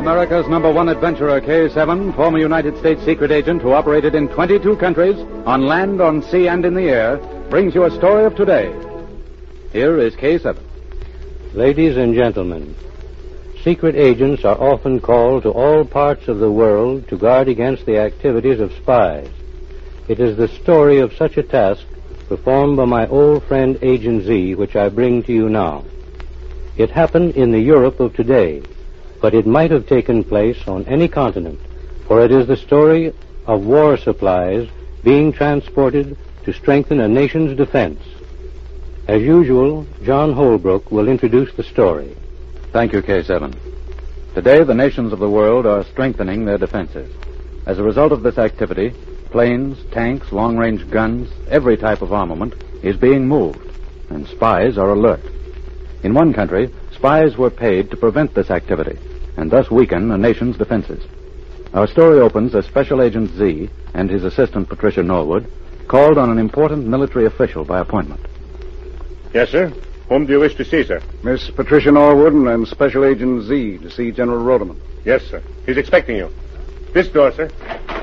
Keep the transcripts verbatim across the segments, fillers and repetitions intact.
America's number one adventurer, K seven, former United States secret agent who operated in twenty-two countries, on land, on sea, and in the air, brings you a story of today. Here is K seven. Ladies and gentlemen, secret agents are often called to all parts of the world to guard against the activities of spies. It is the story of such a task performed by my old friend Agent Z which I bring to you now. It happened in the Europe of today, but it might have taken place on any continent, for it is the story of war supplies being transported to strengthen a nation's defense. As usual, John Holbrook will introduce the story. Thank you, K seven. Today, the nations of the world are strengthening their defenses. As a result of this activity, planes, tanks, long-range guns, every type of armament is being moved, and spies are alert. In one country, spies were paid to prevent this activity, and thus weaken a nation's defenses. Our story opens as Special Agent Z and his assistant, Patricia Norwood, called on an important military official by appointment. Yes, sir. Whom do you wish to see, sir? Miss Patricia Norwood and Special Agent Z to see General Rodeman. Yes, sir. He's expecting you. This door, sir.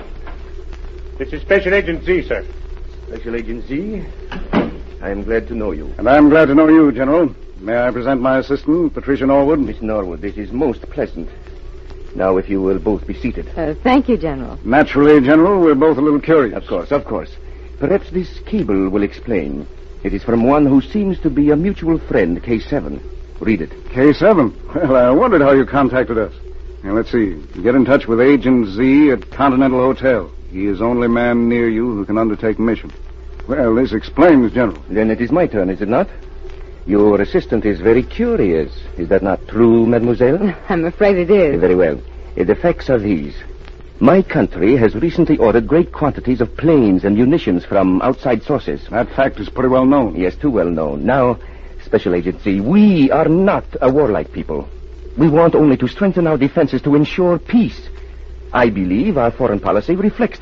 This is Special Agent Z, sir. Special Agent Z, I am glad to know you. And I'm glad to know you, General. May I present my assistant, Patricia Norwood? Miss Norwood, this is most pleasant. Now, if you will both be seated. Uh, thank you, General. Naturally, General, we're both a little curious. Of course, of course. Perhaps this cable will explain. It is from one who seems to be a mutual friend, K seven. Read it. K seven? Well, I wondered how you contacted us. Now, let's see. Get in touch with Agent Z at Continental Hotel. He is the only man near you who can undertake mission. Well, this explains, General. Then it is my turn, is it not? Your assistant is very curious. Is that not true, mademoiselle? I'm afraid it is. Very well. The facts are these. My country has recently ordered great quantities of planes and munitions from outside sources. That fact is pretty well known. Yes, too well known. Now, Special Agent Z, we are not a warlike people. We want only to strengthen our defenses to ensure peace. I believe our foreign policy reflects